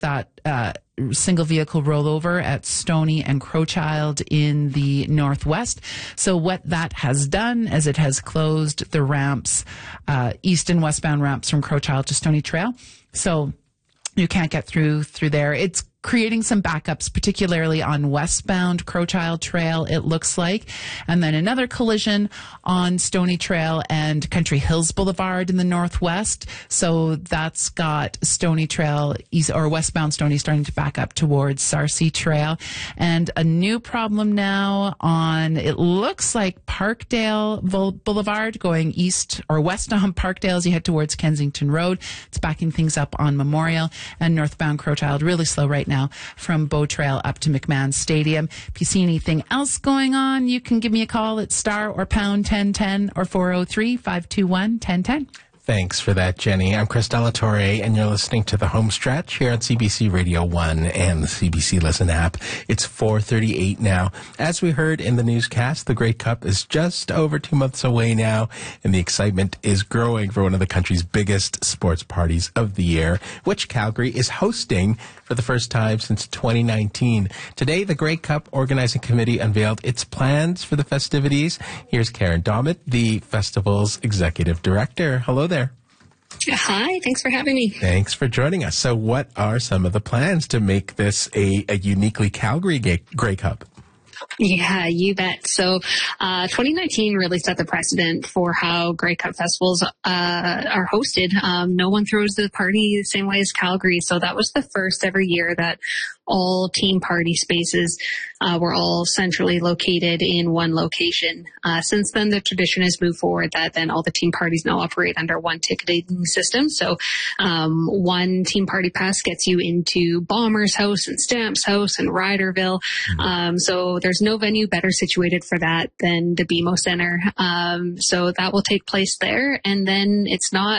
single vehicle rollover at Stoney and Crowchild in the northwest. So what that has done is it has closed the ramps, east and westbound ramps from Crowchild to Stoney Trail. So you can't get through there. It's creating some backups, particularly on westbound Crowchild Trail, it looks like. And then another collision on Stoney Trail and Country Hills Boulevard in the northwest. So that's got Stoney Trail east or westbound Stoney starting to back up towards Sarcee Trail. And a new problem now on, it looks like Parkdale Boulevard going east or west on Parkdale as you head towards Kensington Road. It's backing things up on Memorial, and northbound Crowchild really slow right now from Bow Trail up to McMahon Stadium. If you see anything else going on, you can give me a call at star or pound 1010 or 403-521-1010. Thanks for that, Jenny. I'm Chris Delatorre, and you're listening to The Home Stretch here on CBC Radio 1 and the CBC Listen app. It's 4:38 now. As we heard in the newscast, the Grey Cup is just over 2 months away now, and the excitement is growing for one of the country's biggest sports parties of the year, which Calgary is hosting for the first time since 2019. Today, the Grey Cup Organizing Committee unveiled its plans for the festivities. Here's Karen Dommett, the festival's executive director. Hello there. Hi, thanks for having me. Thanks for joining us. So what are some of the plans to make this a uniquely Calgary Grey Cup? Yeah, you bet. So 2019 really set the precedent for how Grey Cup festivals are hosted. No one throws the party the same way as Calgary. So that was the first ever year that all team party spaces were all centrally located in one location. Since then, the tradition has moved forward that then all the team parties now operate under one ticketing system. So one team party pass gets you into Bombers House and Stamps House and Ryderville. So there's no venue better situated for that than the BMO Center. So that will take place there. And then it's not